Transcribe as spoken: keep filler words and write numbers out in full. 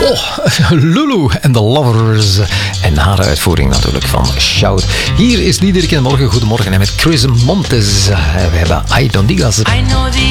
Oh, Lulu en The Lovers. En haar uitvoering natuurlijk van Shout. Hier is Diederik en morgen. Goedemorgen en met Chris Montes. We hebben Ay Don Digas.